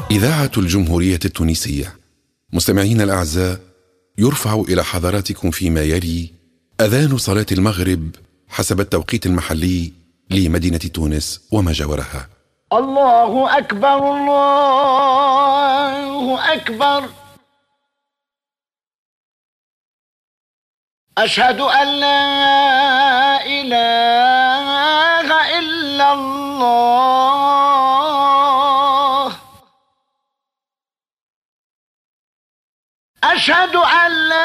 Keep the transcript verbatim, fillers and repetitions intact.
إذاعة الجمهورية التونسية. مستمعين الأعزاء، يرفع إلى حضراتكم فيما يلي أذان صلاة المغرب حسب التوقيت المحلي لمدينة تونس وما جاورها. الله أكبر، الله أكبر، أشهد أن لا إله إلا الله.